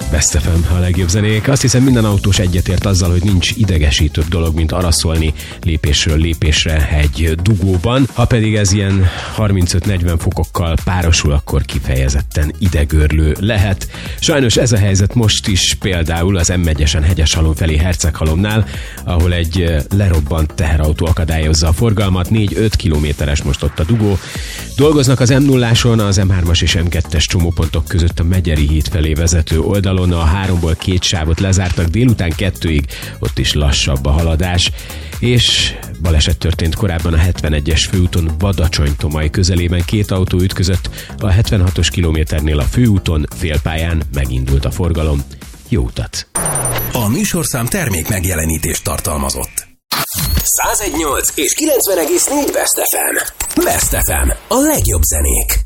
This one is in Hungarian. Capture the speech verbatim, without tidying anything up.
Best ef em, a legjobb zenék. Azt hiszem, minden autós egyetért azzal, hogy nincs idegesítőbb dolog, mint araszolni lépésről lépésre egy dugóban. Ha pedig ez ilyen harmincöt-negyven fokokkal párosul, akkor kifejezetten idegörlő lehet. Sajnos ez a helyzet most is például az em egyesen Hegyeshalom felé Herceghalomnál, ahol egy lerobbant teherautó akadályozza a forgalmat, négy-öt kilométeres most ott a dugó. Dolgoznak az em nulláson, az em hármas és em kettes csomópontok között a Megyeri híd felé vezető oldalon, a háromból két sávot lezártak, délután kettőig, ott is lassabb a haladás, és baleset történt korábban a hetvenegyes főúton Badacsony-Tomaj közelében, két autó ütközött, a hetvenhatos kilométernél a főúton félpályán megindult a forgalom. Jó utat! A műsorszám termék megjelenítést tartalmazott. száz egy nyolc és kilencven egész négy Best ef em. Best ef em, a legjobb zenék.